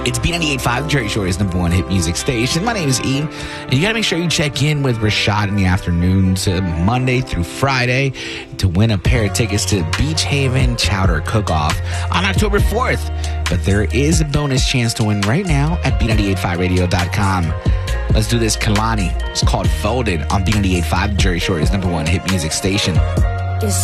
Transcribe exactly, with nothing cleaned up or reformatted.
It's B ninety-eight point five, Jerry Shorty's number one hit music station. My name is E, and you got to make sure you check in with Rashad in the afternoons, uh, Monday through Friday, to win a pair of tickets to Beach Haven Chowder Cook-Off on October fourth. But there is a bonus chance to win right now at B ninety-eight point five radio dot com. Let's do this. Kalani. It's called Folded on B ninety-eight point five, Jerry Shorty's number one hit music station.